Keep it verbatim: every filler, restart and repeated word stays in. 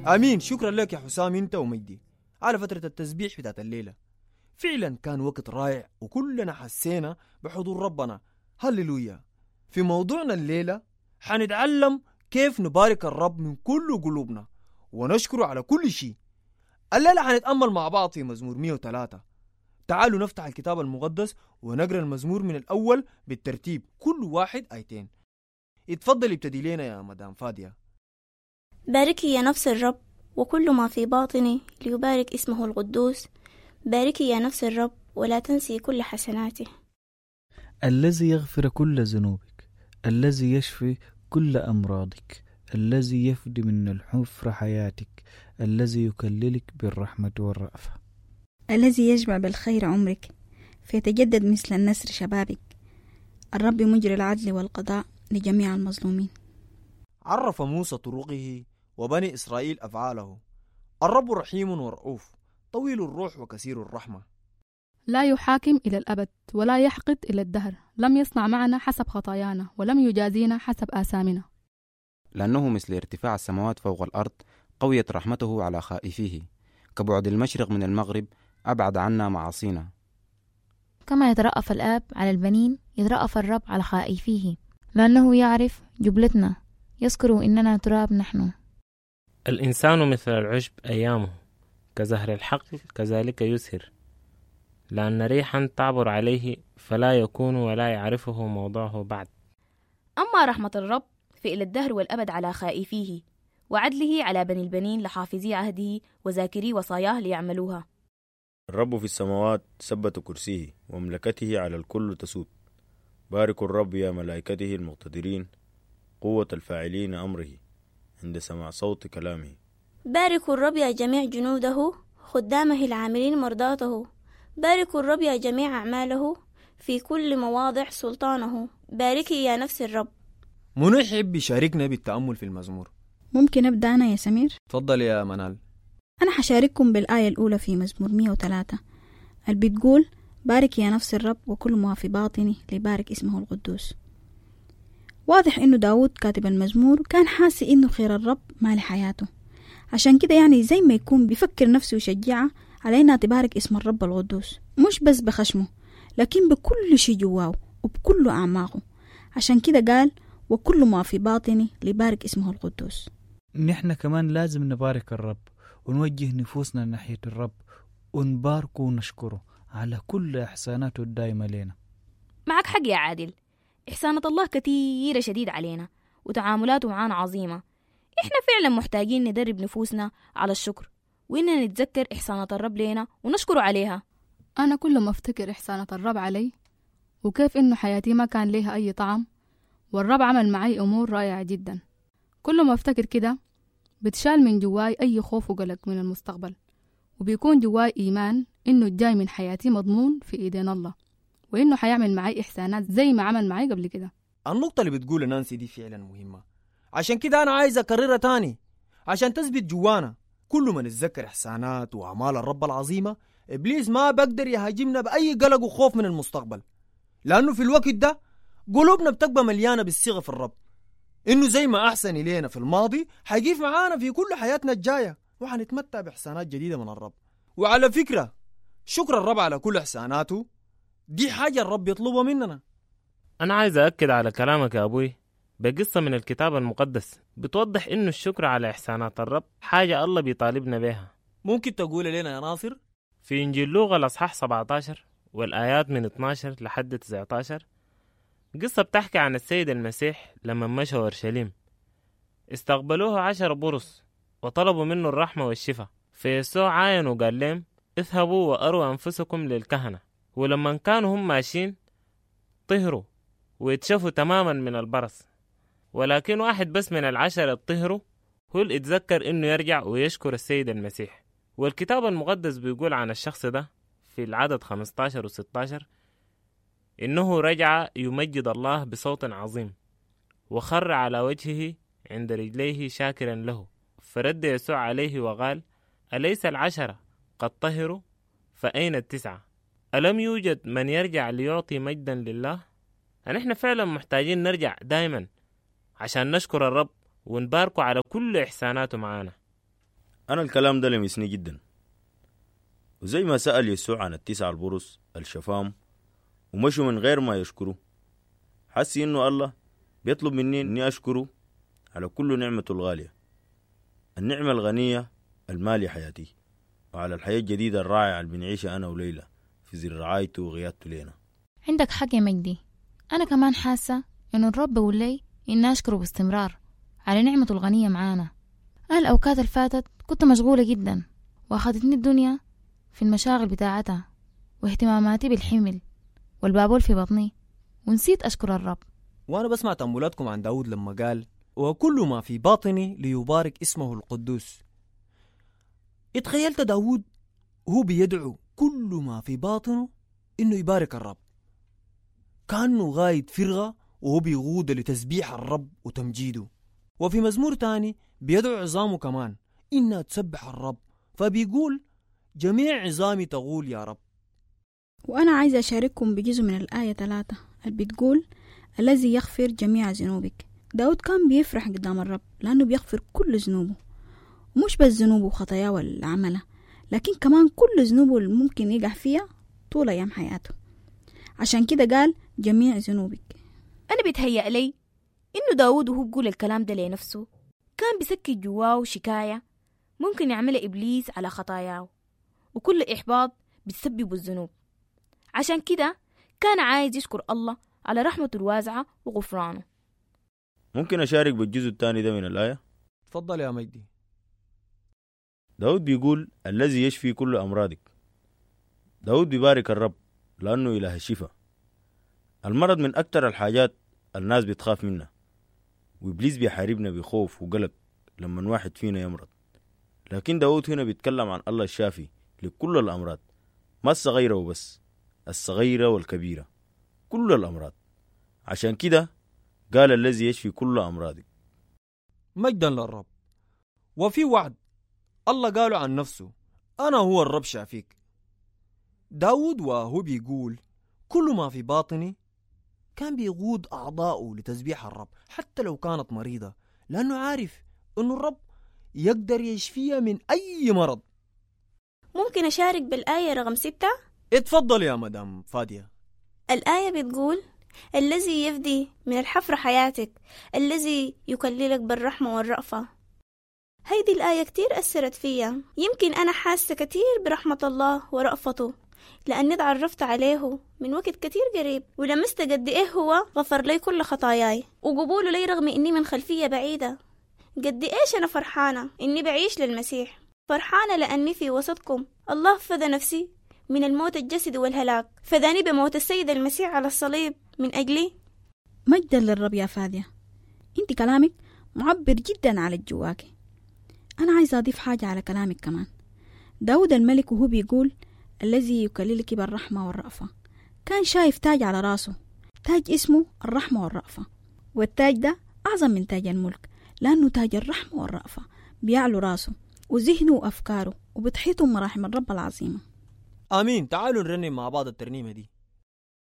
امين. شكرا لك يا حسام انت ومجدي على فترة التسبيح بتاعت الليلة. فعلا كان وقت رائع وكلنا حسينا بحضور ربنا. هللويا. في موضوعنا الليلة حنتعلم كيف نبارك الرب من كل قلوبنا ونشكره على كل شيء. الليلة حنتأمل مع بعض في مزمور مية وثلاثة. تعالوا نفتح الكتاب المقدس ونقرأ المزمور من الأول بالترتيب، كل واحد آيتين. اتفضل ابتدي لنا يا مدام فادية. باركي يا نفس الرب وكل ما في باطني ليبارك اسمه القدوس. باركي يا نفس الرب ولا تنسي كل حسناته. الذي يغفر كل ذنوبك، الذي يشفي كل أمراضك، الذي يفدي من الحفرة حياتك، الذي يكللك بالرحمة والرأفة، الذي يجمع بالخير عمرك فيتجدد مثل النسر شبابك. الرب مجري العدل والقضاء لجميع المظلومين. عرف موسى طرقه وبني إسرائيل أفعاله. الرب رحيم ورؤوف طويل الروح وكثير الرحمة، لا يحاكم إلى الأبد ولا يحقد إلى الدهر، لم يصنع معنا حسب خطايانا ولم يجازينا حسب آثامنا. لأنه مثل ارتفاع السماوات فوق الأرض قويت رحمته على خائفيه، كبعد المشرق من المغرب أبعد عنا معاصينا. كما يترأف الآب على البنين يترأف الرب على خائفيه، لأنه يعرف جبلتنا، يذكر إننا تراب نحن. الإنسان مثل العشب أيامه، كزهر الحقل كذلك يزهر، لأن ريحا تعبر عليه فلا يكون ولا يعرفه موضعه بعد. أما رحمة الرب فإلى الدهر والأبد على خائفيه، وعدله على بني البنين لحافظي عهده وذاكري وصاياه ليعملوها. الرب في السماوات ثبت كرسيه ومملكته على الكل تسود. باركوا الرب يا ملائكته المقتدرين، قوة الفاعلين أمره عند سماع صوت كلامه. باركوا الرب يا جميع جنوده، خدامه العاملين مرضاته. باركوا الرب يا جميع أعماله، في كل مواضع سلطانه. باركي يا نفس الرب. منو يحب يشاركنا بالتأمل في المزمور؟ ممكن أبدأ أنا يا سمير؟ تفضل يا منال. أنا حشارككم بالآية الأولى في مزمور مية وثلاثة اللي بتقول: بارك يا نفس الرب وكل ما في باطني ليبارك اسمه القدوس. واضح إنه داود كاتب المزمور كان حاسس إنه خير الرب مال حياته، عشان كده يعني زي ما يكون بيفكر نفسه ويشجعها علينا تبارك اسم الرب القدوس، مش بس بخشمه لكن بكل شي جواه وبكل أعماقه. عشان كده قال: وكل ما في باطني ليبارك اسمه القدوس. نحن كمان لازم نبارك الرب ونوجه نفوسنا ناحية الرب ونباركه ونشكره على كل إحساناته الدائمة لنا. معك حق يا عادل، إحسانة الله كثيرة شديد علينا وتعاملاته معانا عظيمة. إحنا فعلا محتاجين ندرب نفوسنا على الشكر، وإننا نتذكر إحسانة الرب لنا ونشكره عليها. أنا كل ما أفتكر إحسانة الرب علي وكيف إنه حياتي ما كان ليها أي طعم، والرب عمل معي أمور رائعة جدا، كل ما أفتكر كده بتشال من جواي أي خوف وقلق من المستقبل، وبيكون جواي إيمان إنه الجاي من حياتي مضمون في إيدين الله، وإنه حيعمل معي إحسانات زي ما عمل معي قبل كده. النقطة اللي بتقول نانسي دي فعلا مهمة، عشان كده أنا عايز أكررها تاني عشان تثبت جوانا. كل ما نتذكر إحسانات وأعمال الرب العظيمة، إبليس ما بقدر يهاجمنا بأي قلق وخوف من المستقبل، لأنه في الوقت ده قلوبنا بتبقى مليانة بالثقة في الرب، إنه زي ما أحسن إلينا في الماضي حيقيف معانا في كل حياتنا الجاية، وحنتمتع بإحسانات جديدة من الرب. وعلى فكرة، شكر الرب على كل إحساناته دي حاجة الرب يطلبها مننا. أنا عايز أأكد على كلامك يا أبوي بقصة من الكتاب المقدس بتوضح إنه الشكر على إحسانات الرب حاجة الله بيطالبنا بيها. ممكن تقول لنا يا ناصر؟ في إنجيل لوقا الأصحاح سبعة عشر والآيات من اثنا عشر لحد تسعة عشر قصة بتحكي عن السيد المسيح لما مشى أورشليم. استقبلوه عشر برص وطلبوا منه الرحمة والشفاء، فيسوع عاين وقال لهم: اذهبوا وأروا أنفسكم للكهنة. ولما كانوا هم ماشيين طهروا ويتشفوا تماما من البرص، ولكن واحد بس من العشرة طهروا هو اللي اتذكر إنه يرجع ويشكر السيد المسيح. والكتاب المقدس بيقول عن الشخص ده في العدد خمسة عشر و ستة عشر إنه رجع يمجد الله بصوت عظيم وخر على وجهه عند رجليه شاكرا له. فرد يسوع عليه وقال: أليس العشرة قد طهروا؟ فأين التسعة؟ ألم يوجد من يرجع ليعطي مجدا لله؟ نحن فعلا محتاجين نرجع دائما عشان نشكر الرب ونباركه على كل إحساناته معانا. أنا الكلام ده لمسني جدا، وزي ما سأل يسوع عن التسعة البرص الشفام ومشوا من غير ما يشكروا، حسي إنه الله بيطلب مني إني أشكره على كل نعمته الغالية، النعمة الغنية المالي حياتي، وعلى الحياة الجديدة الرائعة اللي بنعيشها أنا وليلى في زر رعايته وغيادته لينا. عندك حق يا مجدي، أنا كمان حاسة إنه الرب بيقول لي إني أشكره باستمرار على نعمته الغنية معانا. الأوقات اللي فاتت كنت مشغولة جدا وأخذتني الدنيا في المشاغل بتاعتها واهتماماتي بالحمل والبابول في بطني، ونسيت أشكر الرب. وأنا بسمع تأملاتكم عن داود لما قال وكل ما في باطني ليبارك اسمه القدوس. اتخيلت داود هو بيدعو كل ما في باطنه إنه يبارك الرب، كأنه غايد فرغة وهو بيغود لتسبيح الرب وتمجيده. وفي مزمور تاني بيدعو عظامه كمان إنها تسبح الرب، فبيقول جميع عظامي تقول يا رب. وأنا عايزة أشارككم بجزء من الآية ثلاثة اللي بتقول الذي يغفر جميع ذنوبك. داود كان بيفرح قدام الرب لأنه بيغفر كل ذنوبه، ومش بس ذنوبه وخطاياه والعمله، لكن كمان كل ذنوبه اللي ممكن يقع فيها طول أيام حياته. عشان كده قال جميع ذنوبك. أنا بيتهيأ لي إنه داود وهو بيقول الكلام ده لنفسه كان بيسكت جواه شكاية ممكن يعملها إبليس على خطاياه، وكل إحباط بتسبب الذنوب. عشان كده كان عايز يشكر الله على رحمته الواسعة وغفرانه. ممكن أشارك بالجزء الثاني ده من الآية؟ تفضل يا مجدي. داود بيقول الذي يشفي كل أمراضك. داود بيبارك الرب لأنه إله الشفاء. المرض من أكتر الحاجات الناس بتخاف منها، وإبليس بيحاربنا بخوف وقلق لما واحد فينا يمرض، لكن داود هنا بيتكلم عن الله الشافي لكل الأمراض، ما الصغيرة وبس، الصغيرة والكبيرة، كل الأمراض. عشان كده قال الذي يشفي كل أمراضك. مجدا للرب. وفي وعد الله قاله عن نفسه أنا هو الرب شافيك. داود وهو بيقول كل ما في باطني كان بيغود أعضاؤه لتسبيح الرب حتى لو كانت مريضة، لأنه عارف أنه الرب يقدر يشفيها من أي مرض. ممكن أشارك بالآية رقم ستة؟ اتفضل يا مدام فادية. الآية بتقول الذي يفدي من الحفر حياتك، الذي يكللك بالرحمة والرأفة. هيدي الآية كتير أثرت فيا. يمكن أنا حاسة كتير برحمة الله ورأفته لأني تعرفت عليه من وقت كتير قريب، ولمست قد إيه هو غفر لي كل خطاياي وقبوله لي رغم إني من خلفية بعيدة. قد إيش أنا فرحانة إني بعيش للمسيح، فرحانة لأني في وسطكم. الله فدى نفسي من الموت الجسدي والهلاك، فداني بموت السيد المسيح على الصليب من أجلي. مجدا للرب يا فادية، انت كلامك معبر جدا على الجواكي. أنا عايزة أضيف حاجة على كلامك كمان. داود الملك وهو بيقول الذي يكللك بالرحمة والرأفة، كان شايف تاج على راسه، تاج اسمه الرحمة والرأفة، والتاج ده أعظم من تاج الملك لأنه تاج الرحمة والرأفة بيعلو راسه وذهنه وأفكاره وبتحيطه مراحم الرب العظيمة. آمين. تعالوا نرنم مع بعض الترنيمة دي.